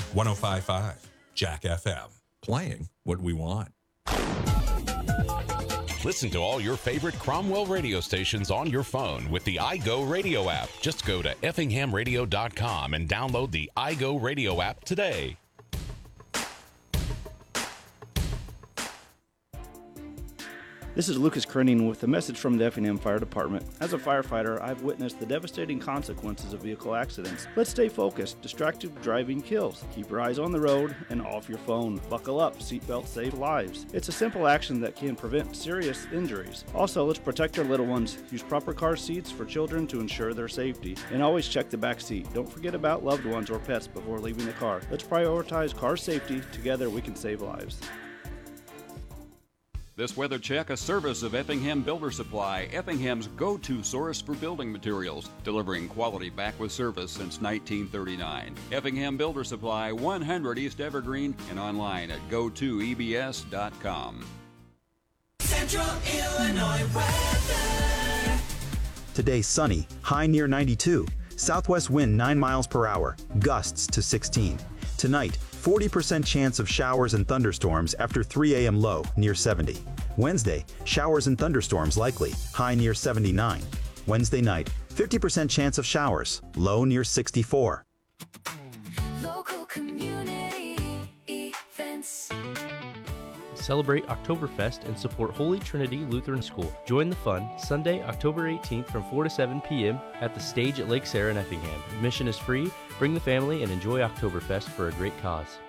105.5 Jack FM. Playing what we want. Listen to all your favorite Cromwell radio stations on your phone with the iGo Radio app. Just go to effinghamradio.com and download the iGo Radio app today. This is Lucas Krenning with a message from the Effingham Fire Department. As a firefighter, I've witnessed the devastating consequences of vehicle accidents. Let's stay focused. Distracted driving kills. Keep your eyes on the road and off your phone. Buckle up. Seatbelts save lives. It's a simple action that can prevent serious injuries. Also, let's protect our little ones. Use proper car seats for children to ensure their safety. And always check the back seat. Don't forget about loved ones or pets before leaving the car. Let's prioritize car safety. Together, we can save lives. This weather check, a service of Effingham Builder Supply, Effingham's go-to source for building materials, delivering quality back with service since 1939. Effingham Builder Supply, 100 East Evergreen, and online at go2ebs.com. Central Illinois weather. Today sunny, high near 92. Southwest wind 9 miles per hour, gusts to 16. Tonight, 40% chance of showers and thunderstorms after 3 a.m. low near 70. Wednesday, showers and thunderstorms likely, high near 79. Wednesday night, 50% chance of showers, low near 64. Local community events. Celebrate Oktoberfest and support Holy Trinity Lutheran School. Join the fun Sunday, October 18th from 4 to 7 p.m. at the stage at Lake Sarah in Effingham. Admission is free. Bring the family and enjoy Oktoberfest for a great cause.